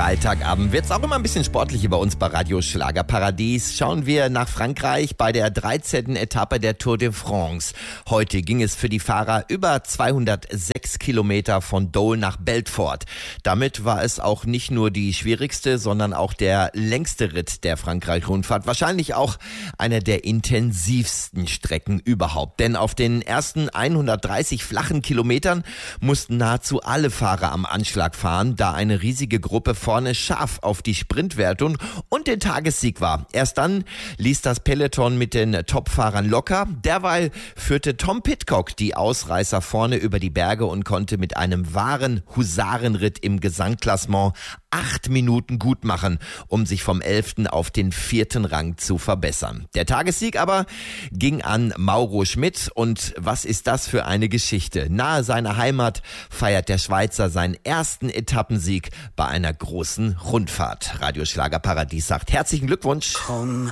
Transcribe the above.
Freitagabend wird es auch immer ein bisschen sportlicher bei uns bei Radio Schlagerparadies. Schauen wir nach Frankreich bei der 13. Etappe der Tour de France. Heute ging es für die Fahrer über 206 Kilometer von Dole nach Belfort. Damit war es auch nicht nur die schwierigste, sondern auch der längste Ritt der Frankreich-Rundfahrt. Wahrscheinlich auch einer der intensivsten Strecken überhaupt. Denn auf den ersten 130 flachen Kilometern mussten nahezu alle Fahrer am Anschlag fahren, da eine riesige Gruppe vorne scharf auf die Sprintwertung und den Tagessieg war. Erst dann ließ das Peloton mit den Topfahrern locker. Derweil führte Tom Pidcock die Ausreißer vorne über die Berge und konnte mit einem wahren Husarenritt im Gesamtklassement 8 Minuten gut machen, um sich vom 11. auf den 4. Rang zu verbessern. Der Tagessieg aber ging an Mauro Schmid. Und was ist das für eine Geschichte? Nahe seiner Heimat feiert der Schweizer seinen ersten Etappensieg bei einer großen Rundfahrt. Radio Schlagerparadies sagt herzlichen Glückwunsch. Komm,